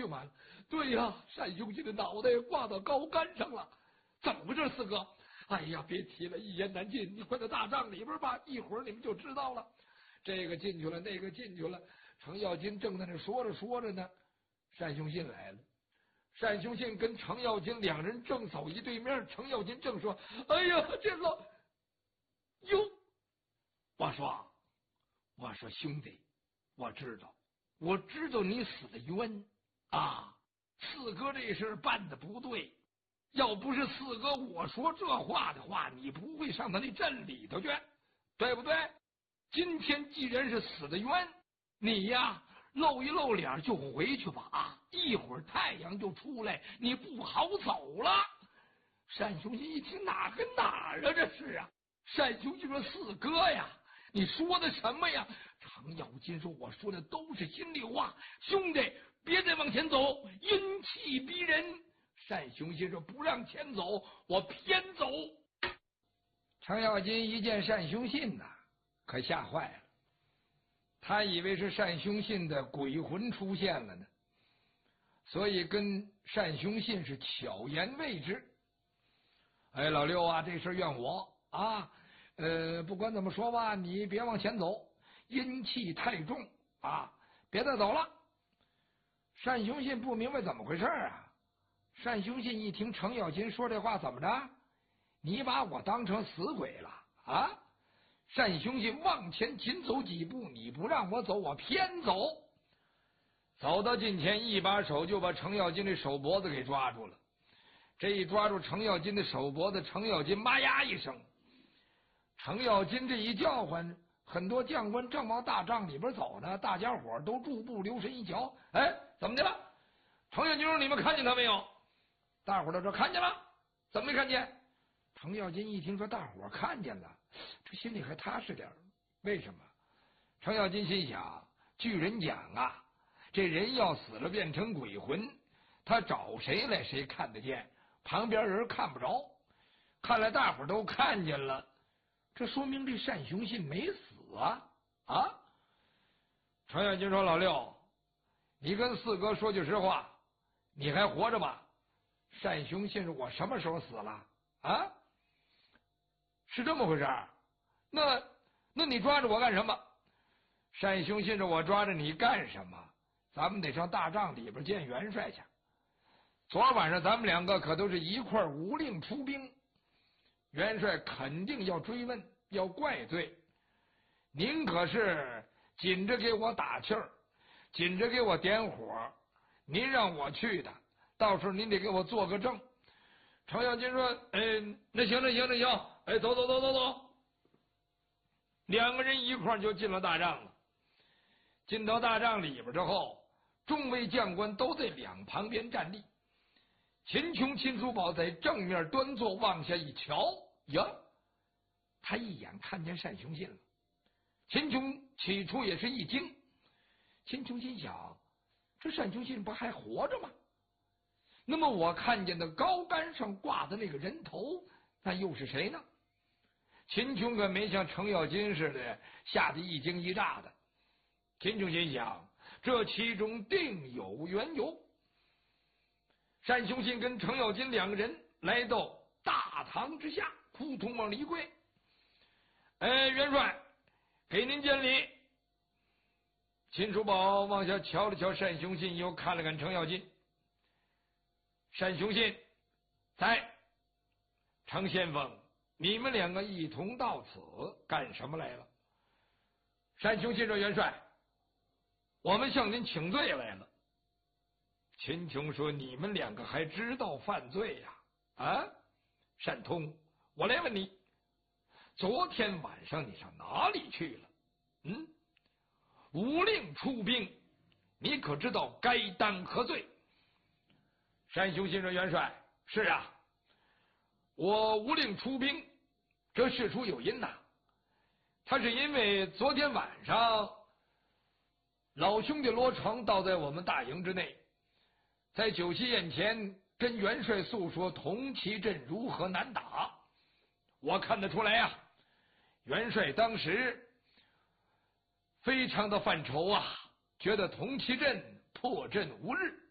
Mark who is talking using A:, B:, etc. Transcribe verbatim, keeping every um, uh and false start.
A: 去吗？对呀，单雄信的脑袋挂到高杆上了，怎么回事？四哥，哎呀，别提了，一言难尽。你快到大帐里边吧，一会儿你们就知道了。这个进去了，那个进去了。程咬金正在那说着说着呢，单雄信来了。单雄信跟程咬金两人正走一对面，程咬金正说：“哎呀，这老哟！”我说：“我说兄弟，我知道，我知道你死的冤啊！四哥这事办的不对，要不是四哥我说这话的话，你不会上他那镇里头去，对不对？今天既然是死的冤，你呀露一露脸就回去吧啊！一会儿太阳就出来，你不好走了。”单雄信一听，哪跟哪儿啊？这是啊！单雄信说：“四哥呀，你说的什么呀？”程咬金说：“我说的都是心里话，兄弟，别再往前走，阴气逼人。”单雄信说：“不让前走，我偏走。”程咬金一见单雄信呐，可吓坏了，他以为是单雄信的鬼魂出现了呢，所以跟单雄信是巧言未之。哎，老六啊，这事怨我啊！呃，不管怎么说吧，你别往前走，阴气太重啊，别再走了。单雄信不明白怎么回事啊！单雄信一听程咬金说这话，怎么着？你把我当成死鬼了啊！单雄信往前紧走几步，你不让我走，我偏走。走到近前，一把手就把程咬金的手脖子给抓住了。这一抓住程咬金的手脖子，程咬金妈呀一声。程咬金这一叫唤，很多将官正往大帐里边走呢，大家伙都驻步留神一瞧，哎，怎么的了？程咬金说：“你们看见他没有？”大伙都说：“看见了。”怎么没看见？程咬金一听说大伙看见了，这心里还踏实点。为什么？程咬金心想，据人讲啊，这人要死了变成鬼魂，他找谁来谁看得见，旁边人看不着。看来大伙都看见了，这说明这单雄信没死啊啊！程咬金说：“老六，你跟四哥说句实话，你还活着吗？”单雄信说：“我什么时候死了啊？是这么回事？那那你抓着我干什么？”单雄信说：“我抓着你干什么？咱们得上大帐里边见元帅去。昨晚上咱们两个可都是一块无令出兵，元帅肯定要追问，要怪罪。您可是紧着给我打气儿，紧着给我点火，您让我去的，到时候您得给我做个证。”程咬金说：“哎，那行那行那行，哎，走走走走走。”两个人一块就进了大帐了。进到大帐里边之后，众位将官都在两旁边站立。秦琼、秦叔宝在正面端坐，往下一瞧，呀，他一眼看见单雄信了。秦琼起初也是一惊，秦琼心想：这单雄信不还活着吗？那么我看见的高杆上挂的那个人头，那又是谁呢？秦琼可没像程咬金似的吓得一惊一乍的。秦琼心想，这其中定有缘由。单雄信跟程咬金两个人来到大堂之下，扑通往里一跪：“哎，元帅，给您见礼。”秦叔宝往下瞧了瞧单雄信，又看了看程咬金。单雄信在。程先锋，你们两个一同到此干什么来了？单雄信说：“元帅，我们向您请罪来了。”秦琼说：“你们两个还知道犯罪呀？啊，单通，我来问你，昨天晚上你上哪里去了？嗯，无令出兵，你可知道该当何罪？”单雄信说：“元帅，是啊，我无令出兵，这事出有因呐。他是因为昨天晚上老兄弟罗成倒在我们大营之内，在酒席宴前跟元帅诉说同齐镇如何难打。我看得出来啊，元帅当时非常的犯愁啊，觉得同齐镇破阵无日。